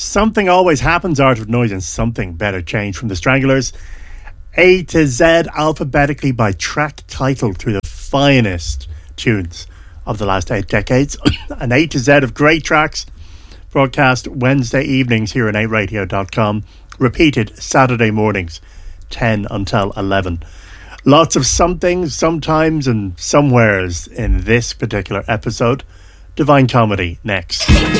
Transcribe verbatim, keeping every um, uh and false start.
Something Always Happens, Art of Noise, and Something Better Change from the Stranglers. A to Z alphabetically by track title through the finest tunes of the last eight decades. An A to Z of great tracks, broadcast Wednesday evenings here on eight radio dot com, repeated Saturday mornings ten until eleven. Lots of somethings, sometimes and somewheres in this particular episode. Divine Comedy next.